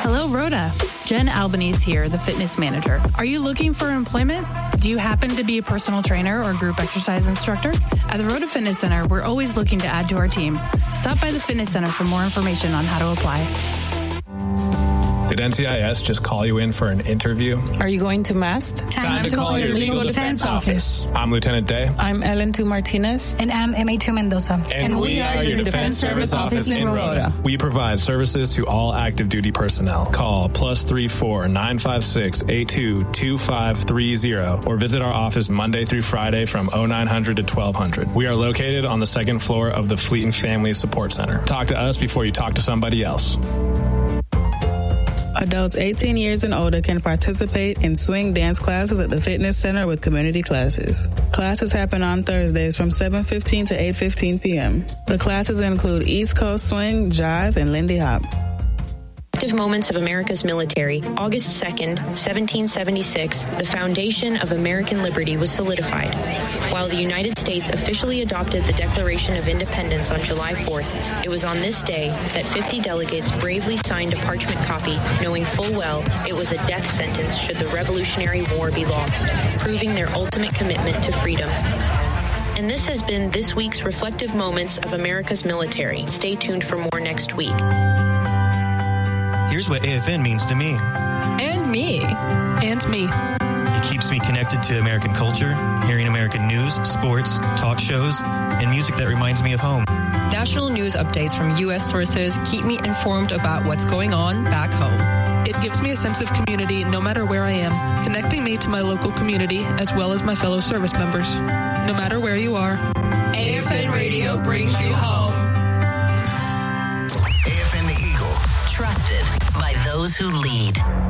Hello, Rhoda. Jen Albanese here, the fitness manager. Are you looking for employment? Do you happen to be a personal trainer or group exercise instructor? At the Rhoda Fitness Center, we're always looking to add to our team. Stop by the Fitness Center for more information on how to apply. Did NCIS just call you in for an interview? Are you going to MAST? Time to call your legal defense office. I'm Lieutenant Day. I'm Ellen Tu Martinez. And I'm MA2 Mendoza. And we are your Defense Service Office in Rhoda. We provide services to all active duty personnel. Call +34 956 822530 or visit our office Monday through Friday from 0900 to 1200. We are located on the second floor of the Fleet and Family Support Center. Talk to us before you talk to somebody else. Adults 18 years and older can participate in swing dance classes at the Fitness Center with community classes. Classes happen on Thursdays from 7:15 to 8:15 p.m. The classes include East Coast Swing, Jive, and Lindy Hop. Moments of America's Military. August 2nd, 1776, the foundation of American liberty was solidified. While the United States officially adopted the Declaration of Independence on July 4th, it was on this day that 50 delegates bravely signed a parchment copy, knowing full well it was a death sentence should the Revolutionary War be lost, proving their ultimate commitment to freedom. And this has been this week's Reflective Moments of America's Military. Stay tuned for more next week. Here's what AFN means to me. And me. And me. It keeps me connected to American culture, hearing American news, sports, talk shows, and music that reminds me of home. National news updates from U.S. sources keep me informed about what's going on back home. It gives me a sense of community no matter where I am, connecting me to my local community as well as my fellow service members. No matter where you are, AFN Radio brings you home. AFN The Eagle. Trusted by those who lead.